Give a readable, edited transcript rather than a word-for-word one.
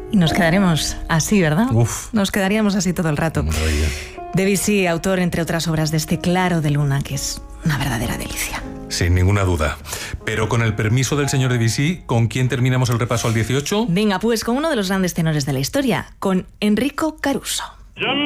Y nos quedaremos así, ¿verdad? Uf. Nos quedaríamos así todo el rato. Maravilla. Debussy, autor, entre otras obras, de este Claro de Luna, que es una verdadera delicia. Sin ninguna duda. Pero con el permiso del señor Debussy, ¿con quién terminamos el repaso al 18? Venga, pues con uno de los grandes tenores de la historia, con Enrico Caruso.